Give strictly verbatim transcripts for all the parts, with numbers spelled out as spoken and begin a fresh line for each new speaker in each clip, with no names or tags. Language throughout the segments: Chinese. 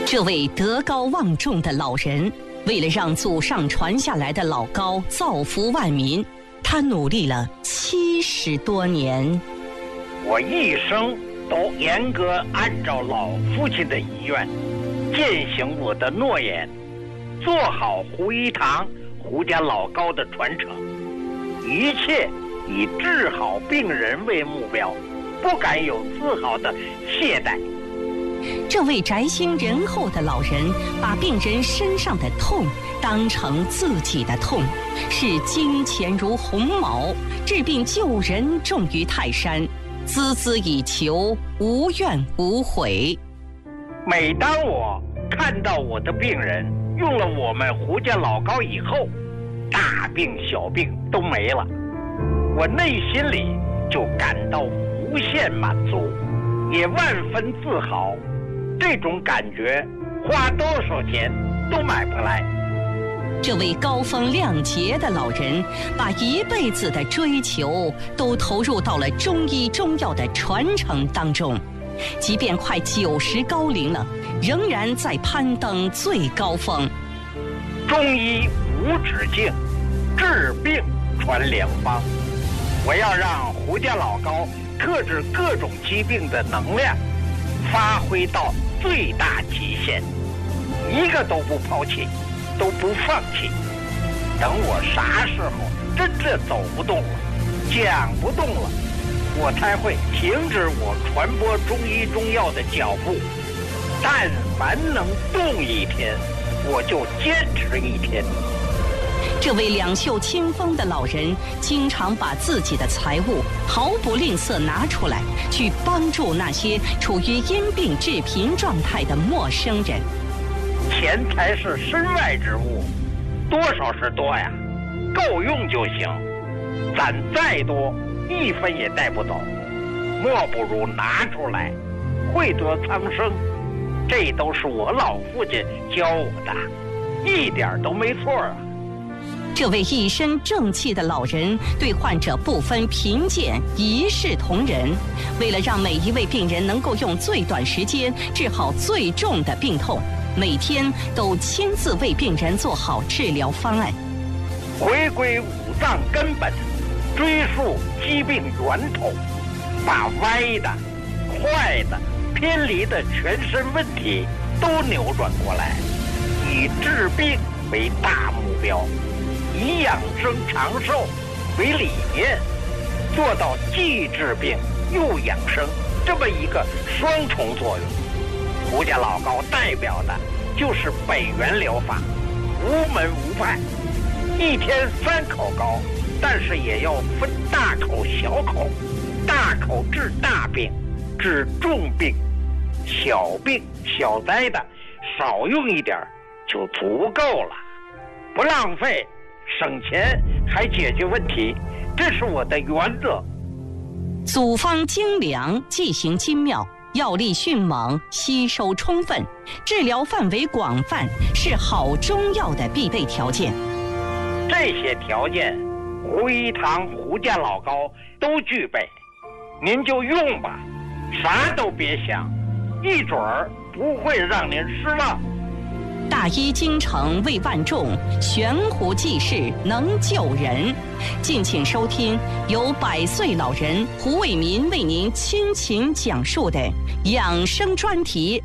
这位德高望重的老人，为了让祖上传下来的老高造福万民，他努力了七十多年。
我一生都严格按照老父亲的遗愿，践行我的诺言，做好胡一堂胡家老高的传承，一切以治好病人为目标，不敢有丝毫的懈怠。
这位宅心仁厚的老人，把病人身上的痛当成自己的痛，视金钱如鸿毛，治病救人重于泰山，孜孜以求，无怨无悔。
每当我看到我的病人用了我们胡家老高以后，大病小病都没了，我内心里就感到无限满足，也万分自豪。这种感觉花多少钱都买不来。
这位高风亮节的老人，把一辈子的追求都投入到了中医中药的传承当中，即便快九十高龄了，仍然在攀登最高峰。
中医无止境，治病传良方。我要让胡家老高克制各种疾病的能量发挥到最大极限，一个都不抛弃，都不放弃。等我啥时候真正走不动了，讲不动了，我才会停止我传播中医中药的脚步。但凡能动一天，我就坚持一天。
这位两袖清风的老人，经常把自己的财物毫不吝啬拿出来，去帮助那些处于因病致贫状态的陌生人。
钱财是身外之物，多少是多呀，够用就行。攒再多，一分也带不走，莫不如拿出来，惠得苍生。这都是我老父亲教我的，一点都没错啊。
这位一身正气的老人，对患者不分贫贱，一视同仁。为了让每一位病人能够用最短时间治好最重的病痛，每天都亲自为病人做好治疗方案。
回归五脏根本，追溯疾病源头，把歪的、坏的、偏离的全身问题都扭转过来，以治病为大目标，以养生长寿为理念，做到既治病又养生这么一个双重作用。胡家老高代表的就是北元疗法，无门无派，一天三口膏，但是也要分大口小口，大口治大病，治重病，小病小灾的少用一点就足够了，不浪费，省钱还解决问题，这是我的原则。
组方精良，剂型精妙，药力迅猛，吸收充分，治疗范围广泛，是好中药的必备条件。
这些条件，胡一堂胡家老高都具备，您就用吧，啥都别想，一准儿不会让您失望。
大医精诚为万众，悬壶济世能救人。敬请收听由百岁老人胡卫民为您倾情讲述的养生专题。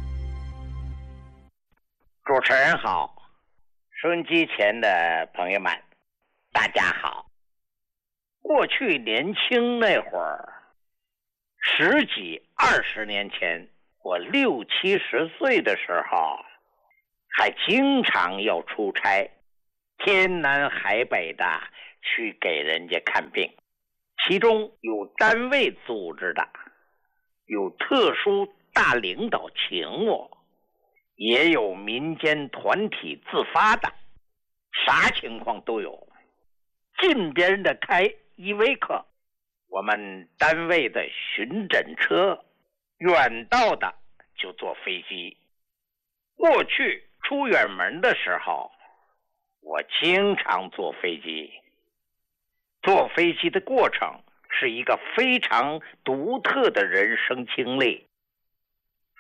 主持人好，收音机前的朋友们，大家好。过去年轻那会儿，十几二十年前，我六七十岁的时候，还经常要出差，天南海北的去给人家看病，其中有单位组织的，有特殊大领导请我，也有民间团体自发的，啥情况都有。近边的开依维柯，我们单位的巡诊车，远道的就坐飞机。过去出远门的时候，我经常坐飞机。坐飞机的过程是一个非常独特的人生经历。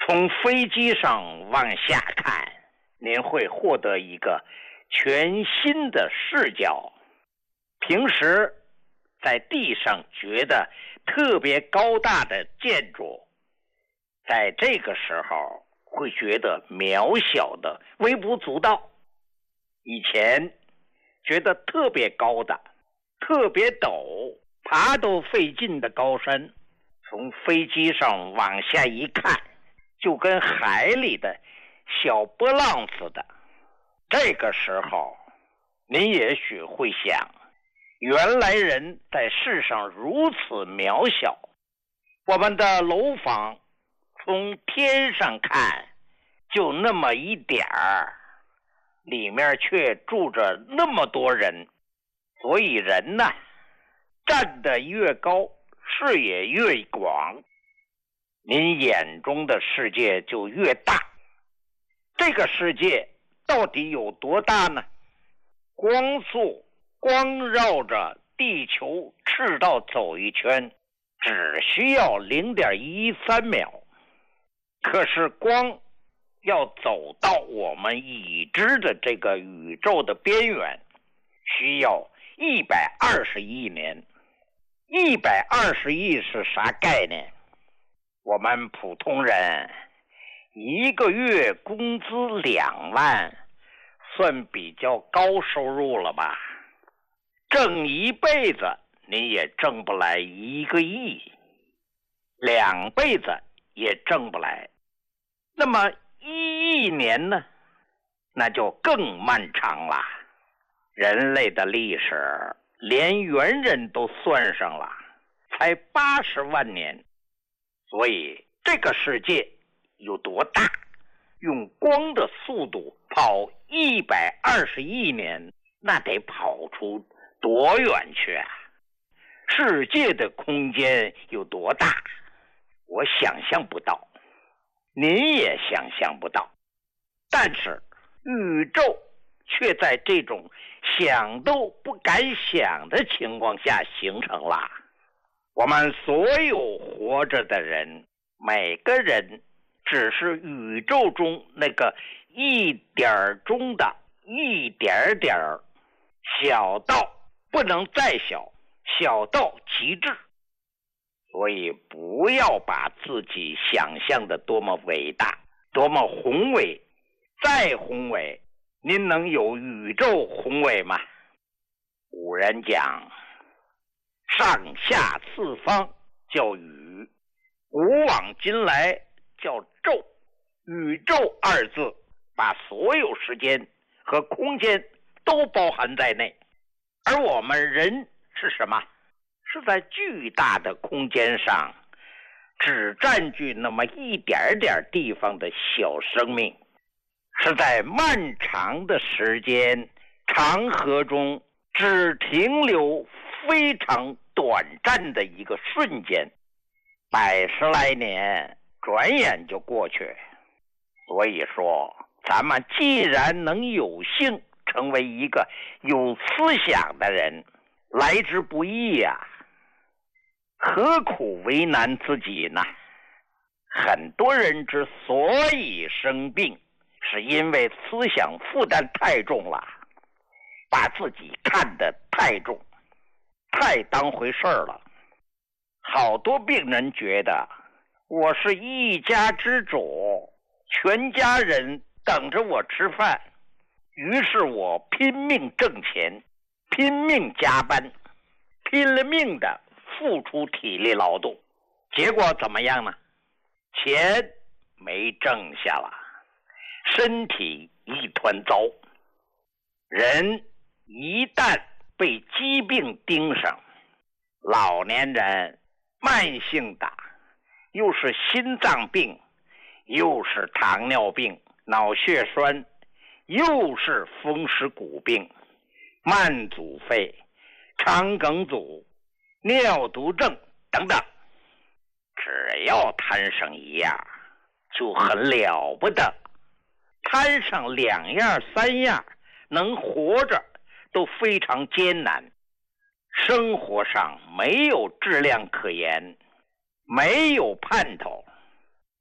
从飞机上往下看，您会获得一个全新的视角。平时在地上觉得特别高大的建筑，在这个时候会觉得渺小的微不足道。以前觉得特别高的、特别陡、爬都费劲的高山，从飞机上往下一看，就跟海里的小波浪似的。这个时候您也许会想，原来人在世上如此渺小，我们的楼房从天上看就那么一点儿，里面却住着那么多人。所以人呢，站得越高，视野越广，您眼中的世界就越大。这个世界到底有多大呢？光速光绕着地球赤道走一圈，只需要 零点一三秒。可是光要走到我们已知的这个宇宙的边缘，需要一百二十亿年。一百二十亿是啥概念？我们普通人一个月工资两万，算比较高收入了吧？挣一辈子你也挣不来一个亿，两辈子也挣不来。那么一亿年呢？那就更漫长了。人类的历史连猿人都算上了，才八十万年。所以这个世界有多大？用光的速度跑一百二十亿年，那得跑出多远去啊？世界的空间有多大？我想象不到，您也想象不到。但是宇宙却在这种想都不敢想的情况下形成了。我们所有活着的人，每个人只是宇宙中那个一点中的一点点，小到不能再小，小到极致。所以不要把自己想象的多么伟大，多么宏伟。再宏伟，您能有宇宙宏伟吗？古人讲，上下四方叫宇，古往今来叫宙。宇宙二字把所有时间和空间都包含在内。而我们人是什么？是在巨大的空间上只占据那么一点点地方的小生命，是在漫长的时间长河中只停留非常短暂的一个瞬间，百十来年转眼就过去。所以说，咱们既然能有幸成为一个有思想的人，来之不易呀、啊，何苦为难自己呢？很多人之所以生病，是因为思想负担太重了，把自己看得太重，太当回事了。好多病人觉得我是一家之主，全家人等着我吃饭，于是我拼命挣钱，拼命加班，拼了命的付出体力劳动，结果怎么样呢？钱没挣下了，身体一团糟。人一旦被疾病盯上，老年人慢性的，又是心脏病，又是糖尿病、脑血栓，又是风湿骨病、慢阻肺、肠梗阻、尿毒症等等，只要摊上一样就很了不得，摊上两样三样，能活着都非常艰难，生活上没有质量可言，没有盼头。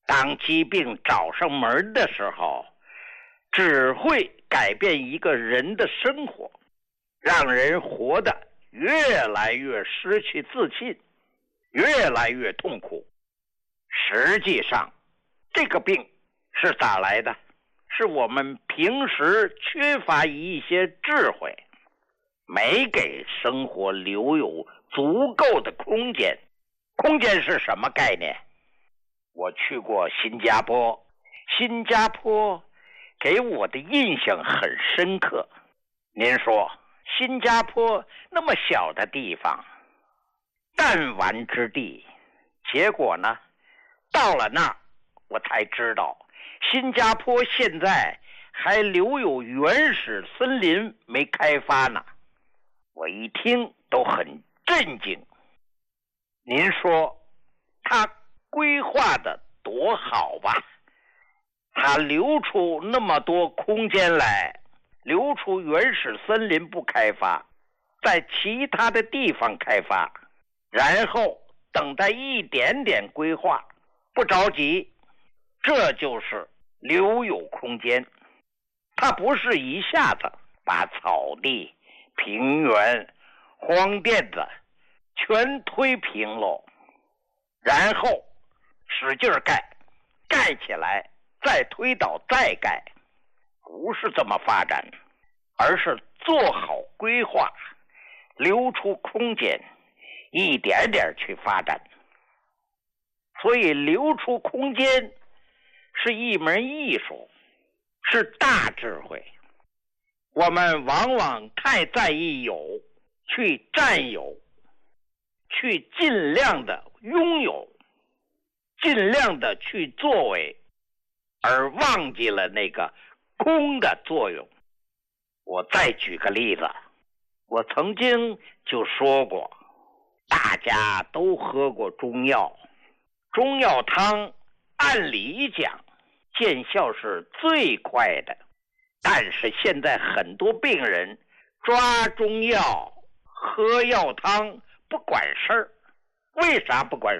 当疾病找上门的时候，只会改变一个人的生活，让人活得越来越失去自信，越来越痛苦。实际上，这个病是咋来的？是我们平时缺乏一些智慧，没给生活留有足够的空间。空间是什么概念？我去过新加坡，新加坡给我的印象很深刻。您说，新加坡那么小的地方，弹丸之地，结果呢，到了那儿，我才知道，新加坡现在还留有原始森林没开发呢。我一听都很震惊。您说，他规划的多好吧？他留出那么多空间来，留出原始森林不开发，在其他的地方开发，然后等待一点点规划，不着急，这就是留有空间。他不是一下子把草地、平原、荒甸子全推平喽，然后使劲盖，盖起来再推倒再盖，不是这么发展，而是做好规划，留出空间，一点点去发展。所以留出空间是一门艺术，是大智慧。我们往往太在意有，去占有，去尽量的拥有，尽量的去作为，而忘记了那个空的作用。我再举个例子，我曾经就说过，大家都喝过中药，中药汤按理讲见效是最快的，但是现在很多病人抓中药喝药汤不管事儿。为啥不管